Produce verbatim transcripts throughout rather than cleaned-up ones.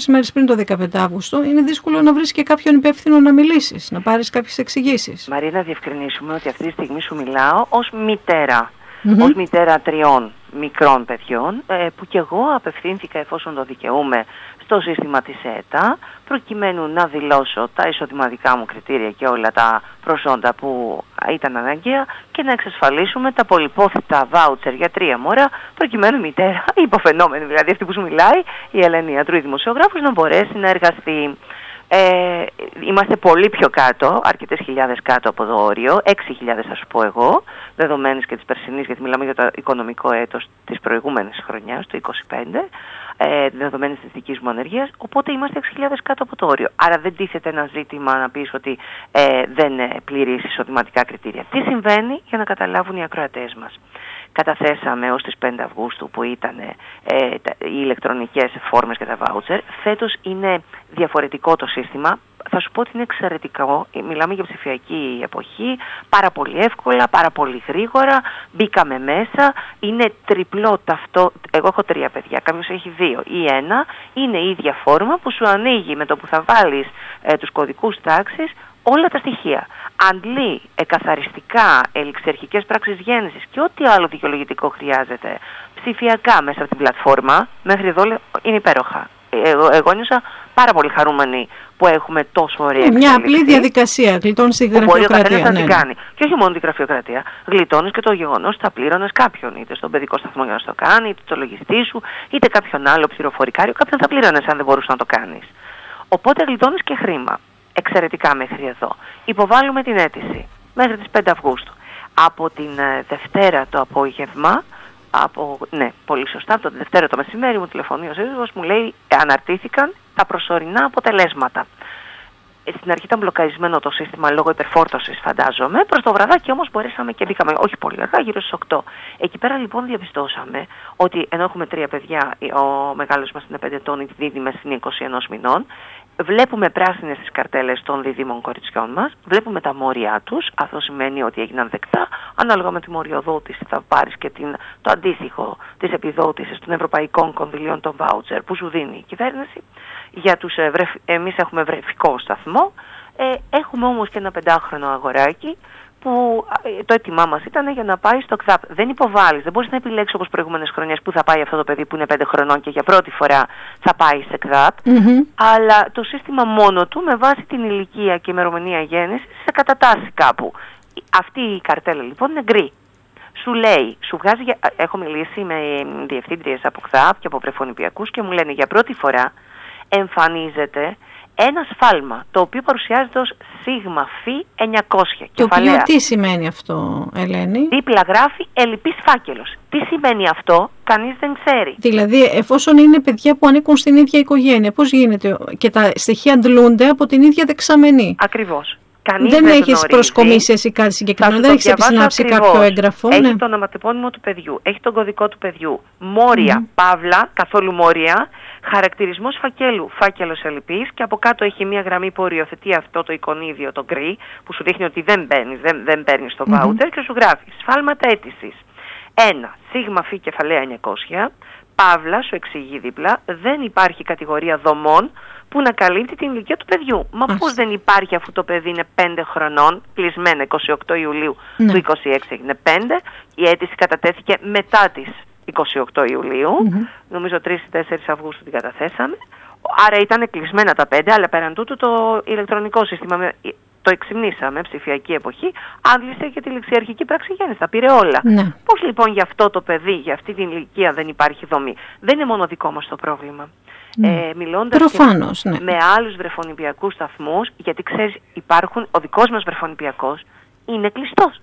τέσσερις μέρες πριν το δεκαπέντε Αυγούστου, είναι δύσκολο να βρεις και κάποιον υπεύθυνο να μιλήσεις, να πάρεις κάποιες εξηγήσεις. Μαρία, να διευκρινίσουμε ότι αυτή τη στιγμή σου μιλάω ως μητέρα, mm-hmm. ως μητέρα τριών μικρών παιδιών, που κι εγώ απευθύνθηκα, εφόσον το δικαιούμαι, στο σύστημα της ΕΤΑ, προκειμένου να δηλώσω τα εισοδηματικά μου κριτήρια και όλα τα προσόντα που ήταν αναγκαία και να εξασφαλίσουμε τα πολυπόθητα βάουτσερ για τρία μωρά, προκειμένου η μητέρα, η υποφαινόμενη δηλαδή αυτή που σου μιλάει, η Ελένη Ιατρού, η δημοσιογράφος, να μπορέσει να εργαστεί. Ε, είμαστε πολύ πιο κάτω, αρκετές χιλιάδες κάτω από το όριο, έξι χιλιάδες θα σου πω εγώ, δεδομένης και της περσινής, γιατί μιλάμε για το οικονομικό έτος της προηγούμενης χρονιάς, του είκοσι πέντε, ε, δεδομένης της δικής μου ανεργίας, οπότε είμαστε έξι χιλιάδες κάτω από το όριο. Άρα δεν τίθεται ένα ζήτημα να πεις ότι ε, δεν πληρείς εισοδηματικά κριτήρια. Τι συμβαίνει για να καταλάβουν οι ακροατές μας. Καταθέσαμε ως τις πέντε Αυγούστου που ήταν ε, οι ηλεκτρονικές φόρμες και τα βάουτσερ. Φέτος είναι διαφορετικό το σύστημα. Θα σου πω ότι είναι εξαιρετικό. Μιλάμε για ψηφιακή εποχή. Πάρα πολύ εύκολα, πάρα πολύ γρήγορα. Μπήκαμε μέσα. Είναι τριπλό ταυτό. Εγώ έχω τρία παιδιά. Κάποιος έχει δύο ή ένα. Είναι η ίδια φόρμα που σου ανοίγει με το που θα βάλεις ε, τους κωδικούς τάξης όλα τα στοιχεία. Αντλεί εκαθαριστικά ελιξιαρχικές πράξεις γέννησης και ό,τι άλλο δικαιολογητικό χρειάζεται ψηφιακά μέσα από την πλατφόρμα. Μέχρι εδώ είναι υπέροχα. Εγώ, εγώ νιώσα πάρα πολύ χαρούμενη που έχουμε τόσο ωραία εξέλιξη. Μια απλή διαδικασία, γλιτώνεις τη γραφειοκρατία. Μπορεί ο καθένας ναι. να την κάνει. Και όχι μόνο τη γραφειοκρατία. Γλιτώνεις και το γεγονός ότι θα πλήρωνες κάποιον, είτε στον παιδικό σταθμό για να το κάνει, είτε το λογιστή σου, είτε κάποιον άλλο πληροφορικάριο. Κάποιον θα πλήρωνες αν δεν μπορούσε να το κάνεις. Οπότε γλιτώνεις και χρήμα. Εξαιρετικά μέχρι εδώ. Υποβάλλουμε την αίτηση μέχρι τις πέντε Αυγούστου. Από την Δευτέρα το απόγευμα, από, ναι, πολύ σωστά, από την Δευτέρα το μεσημέρι μου τηλεφωνεί ο σύζυγος, μου λέει αναρτήθηκαν τα προσωρινά αποτελέσματα. Στην αρχή ήταν μπλοκαρισμένο το σύστημα λόγω υπερφόρτωσης, φαντάζομαι. Προς το βραδάκι όμως μπορέσαμε και μπήκαμε, όχι πολύ αργά, γύρω στις οκτώ. Εκεί πέρα λοιπόν διαπιστώσαμε ότι ενώ έχουμε τρία παιδιά, ο μεγάλος μας είναι πέντε ετών, οι δίδυμες είναι είκοσι ένα μηνών, βλέπουμε πράσινες τις καρτέλες των διδήμων κοριτσιών μας, βλέπουμε τα μόρια τους, αυτό σημαίνει ότι έγιναν δεκτά, ανάλογα με τη μοριοδότηση θα πάρεις και την, το αντίστοιχο της επιδότησης των ευρωπαϊκών κονδυλίων των βάουτσερ που σου δίνει η κυβέρνηση. Για τους, ε, βρεφ, εμείς έχουμε βρεφικό σταθμό, ε, έχουμε όμως και ένα πεντάχρονο αγοράκι που ε, το έτοιμά μας ήταν για να πάει στο ΚΔΑΠ. Δεν υποβάλλεις, δεν μπορείς να επιλέξεις όπως προηγούμενες χρονιές που θα πάει αυτό το παιδί που είναι πέντε χρονών και για πρώτη φορά θα πάει σε ΚΔΑΠ, mm-hmm. αλλά το σύστημα μόνο του με βάση την ηλικία και ημερομηνία γέννησης σε κατατάσσει κάπου. Αυτή η καρτέλα λοιπόν είναι γκρι. Σου λέει, σου βγάζει, έχω μιλήσει με διευθύντριες από ΚΔΑΠ και από βρεφονιπιακούς και μου λένε για πρώτη φορά εμφανίζεται ένα σφάλμα, το οποίο παρουσιάζεται ως σίγμα φι εννιακόσια. Το οποίο τι σημαίνει αυτό, Ελένη? Δίπλα γράφει ελλειπής φάκελος. Τι σημαίνει αυτό, κανείς δεν ξέρει. Δηλαδή, εφόσον είναι παιδιά που ανήκουν στην ίδια οικογένεια, πώς γίνεται και τα στοιχεία αντλούνται από την ίδια δεξαμενή. Ακριβώς. Κανείς δεν δεν έχεις προσκομίσει εσύ κάτι συγκεκριμένο, δεν έχεις επισυνάψει κάποιο έγγραφο. Έχει ναι. το ονοματεπώνυμο του παιδιού, έχει τον κωδικό του παιδιού, μόρια, mm. παύλα, καθόλου μόρια, χαρακτηρισμός φακέλου, φάκελος ελλειπής και από κάτω έχει μια γραμμή που οριοθετεί αυτό το εικονίδιο, το γκρι, που σου δείχνει ότι δεν μπαίνεις, δεν, δεν παίρνεις το βάουτσερ mm-hmm. και σου γράφει σφάλματα αίτησης. Ένα, σίγμα φι κεφαλαία εννιακόσια, παύλα, σου εξηγεί δίπλα, δεν υπάρχει κατηγορία δομών που να καλύπτει την ηλικία του παιδιού. Μα Άς. πώς δεν υπάρχει αφού το παιδί είναι πέντε χρονών, κλεισμένα εικοστή όγδοη Ιουλίου ναι. του είκοσι έξι έγινε πέντε, η αίτηση κατατέθηκε μετά τις εικοστή όγδοη Ιουλίου, mm-hmm. νομίζω τρεις ή τέσσερις Αυγούστου την καταθέσαμε, άρα ήταν κλεισμένα τα πέντε, αλλά πέραν τούτου το ηλεκτρονικό σύστημα, το εξυμνήσαμε, ψηφιακή εποχή, άντλησε και τη ληξιαρχική πράξη γέννηση, τα πήρε όλα. Ναι. Πώς λοιπόν για αυτό το παιδί, για αυτή την ηλικία δεν υπάρχει δομή? Δεν είναι μόνο δικό μας το πρόβλημα. Ναι. Ε, μιλώντας Προφανώς, ναι. με άλλους βρεφονιπιακούς σταθμούς, γιατί ξέρεις υπάρχουν, ο δικός μας βρεφονιπιακός είναι κλειστός.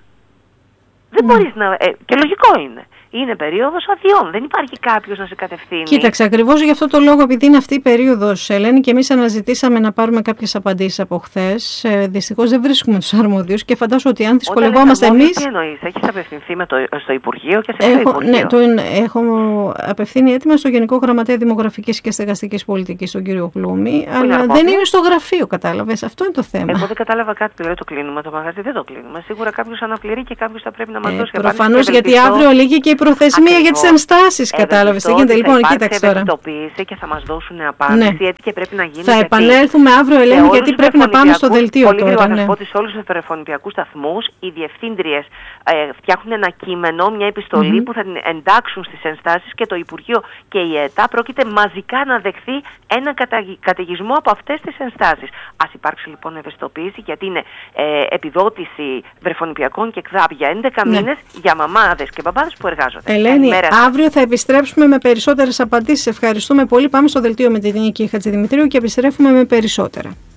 Δεν ναι. μπορείς να... Ε, και λογικό είναι. Είναι περίοδος αδειών. Δεν υπάρχει κάποιος να σε κατευθύνει. Κοίταξε, ακριβώς γι' αυτό το λόγο, επειδή είναι αυτή η περίοδος, Ελένη, και εμείς αναζητήσαμε να πάρουμε κάποιες απαντήσεις από χθες. Ε, δυστυχώς δεν βρίσκουμε τους αρμόδιους και φαντάζομαι ότι αν δυσκολευόμαστε εμείς. Τι εννοείς, έχεις απευθυνθεί με το, στο Υπουργείο και σε ποιο έχω, Υπουργείο? Ναι, το, έχω απευθύνει έτοιμα στο Γενικό Γραμματέα Δημογραφικής και Στεγαστικής Πολιτικής, τον κύριο Πλούμη, αλλά είναι δεν είναι στο γραφείο, κατάλαβες. Αυτό είναι το θέμα. Εγώ δεν κατάλαβα κάτι, δηλαδή το κλείνουμε το μαγαζί, δεν το κλείνουμε. Σίγουρα κάποιος αναπληρεί και κάποιος θα πρέπει να να μας ε, δώσει απάντηση. Προφανώς, γιατί αύριο λήγει και η προθεσμία για τις ενστάσεις, κατάλαβες τι γίνεται. Λοιπόν, κοίταξε τώρα. Και θα μας δώσουν απάντηση, ναι. Έτσι και πρέπει να γίνει. Θα επανέλθουμε αύριο, Ελένη, γιατί πρέπει να πάμε στο δελτίο πολύ τώρα. Πολύ γρήγορα ναι. να πω ότι σε όλους τους περιφωνηπιακούς σταθμούς οι διευθύντριες ε, φτιάχνουν ένα κείμενο, μια επιστολή mm-hmm. που θα την εντάξουν στις ενστάσεις και το Υπουργείο και η ΕΤΑ πρόκειται μαζικά να δεχθεί ένα καταιγισμό από αυτές τις ενστάσεις. Ας υπάρξει λοιπόν ευαισθητοποίηση, γιατί είναι ε, επιδότηση βρεφονιπιακών και ΚΔΑΠ για έντεκα ναι. μήνες για μαμάδες και μπαμπάδες που εργάζονται. Ελένη, Καλημέρα. Αύριο θα επιστρέψουμε με περισσότερες απαντήσεις. Ευχαριστούμε πολύ. Πάμε στο δελτίο με την Νίκη Χατζηδημητρίου και επιστρέφουμε με περισσότερα.